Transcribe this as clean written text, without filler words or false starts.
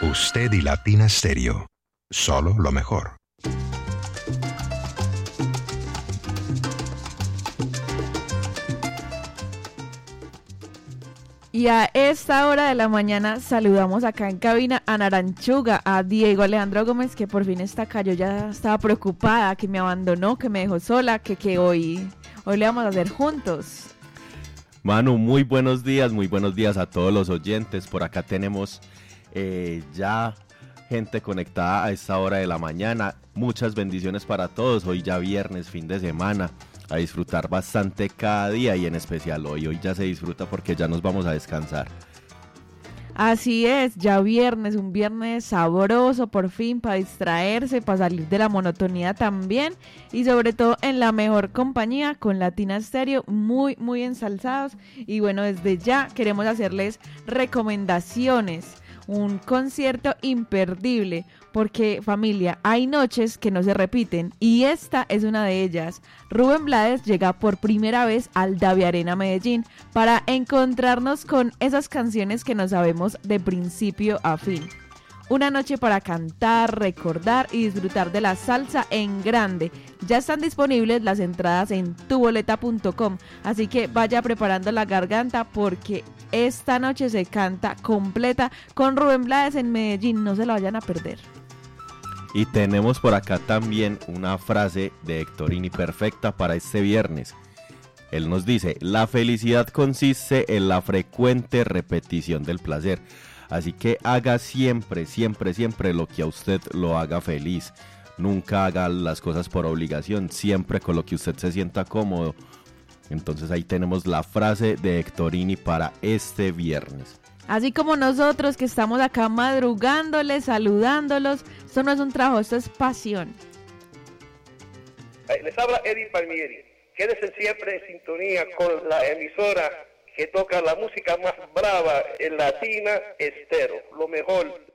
Usted y Latina Stereo. Solo lo mejor. Y a esta hora de la mañana saludamos acá en cabina a Naranchuga, a Diego Alejandro Gómez, que por fin está acá. Yo ya estaba preocupada, que me abandonó, que me dejó sola, que hoy le vamos a hacer juntos. Manu, muy buenos días a todos los oyentes. Por acá tenemos ya gente conectada a esta hora de la mañana. Muchas bendiciones para todos. Hoy ya viernes, fin de semana. A disfrutar bastante cada día y en especial hoy ya se disfruta porque ya nos vamos a descansar. Así es, ya viernes, un viernes sabroso por fin para distraerse, para salir de la monotonía también y sobre todo en la mejor compañía con Latina Stereo, muy muy ensalzados. Y bueno, desde ya queremos hacerles recomendaciones, un concierto imperdible, porque familia, hay noches que no se repiten y esta es una de ellas. Rubén Blades llega por primera vez al Davi Arena Medellín para encontrarnos con esas canciones que no sabemos de principio a fin. Una noche para cantar, recordar y disfrutar de la salsa en grande. Ya están disponibles las entradas en tuboleta.com, así que vaya preparando la garganta porque esta noche se canta completa con Rubén Blades en Medellín, no se la vayan a perder. Y tenemos por acá también una frase de Hectorini perfecta para este viernes. Él nos dice: la felicidad consiste en la frecuente repetición del placer. Así que haga siempre lo que a usted lo haga feliz. Nunca haga las cosas por obligación, siempre con lo que usted se sienta cómodo. Entonces ahí tenemos la frase de Hectorini para este viernes. Así como nosotros que estamos acá madrugándoles, saludándolos, esto no es un trabajo, esto es pasión. Les habla Eddie Palmieri. Quédense siempre en sintonía con la emisora que toca la música más brava en Latina Estéreo. Lo mejor